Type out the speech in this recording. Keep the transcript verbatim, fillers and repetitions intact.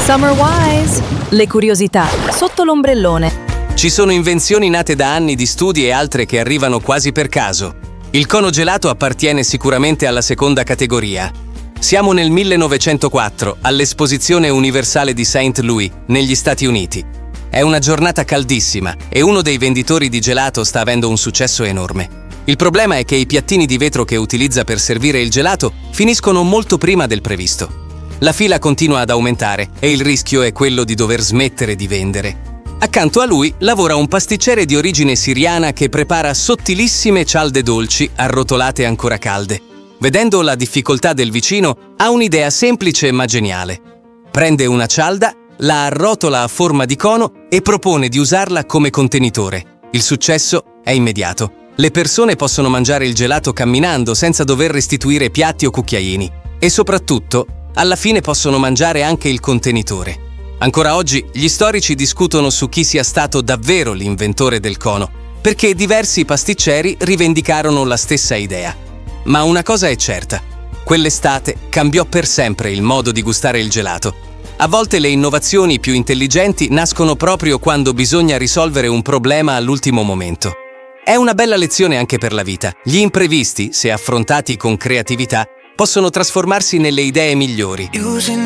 Summer Wise, le curiosità sotto l'ombrellone. Ci sono invenzioni nate da anni di studi e altre che arrivano quasi per caso. Il cono gelato appartiene sicuramente alla seconda categoria. Siamo nel millenovecentoquattro, all'Esposizione Universale di Saint Louis, negli Stati Uniti. È una giornata caldissima e uno dei venditori di gelato sta avendo un successo enorme. Il problema è che i piattini di vetro che utilizza per servire il gelato finiscono molto prima del previsto. La fila continua ad aumentare e il rischio è quello di dover smettere di vendere. Accanto a lui lavora un pasticcere di origine siriana che prepara sottilissime cialde dolci arrotolate ancora calde. Vedendo la difficoltà del vicino, ha un'idea semplice ma geniale. Prende una cialda, la arrotola a forma di cono e propone di usarla come contenitore. Il successo è immediato. Le persone possono mangiare il gelato camminando senza dover restituire piatti o cucchiaini. E soprattutto, alla fine possono mangiare anche il contenitore. Ancora oggi gli storici discutono su chi sia stato davvero l'inventore del cono, perché diversi pasticceri rivendicarono la stessa idea. Ma una cosa è certa: quell'estate cambiò per sempre il modo di gustare il gelato. A volte le innovazioni più intelligenti nascono proprio quando bisogna risolvere un problema all'ultimo momento. È una bella lezione anche per la vita. Gli imprevisti, se affrontati con creatività, possono trasformarsi nelle idee migliori.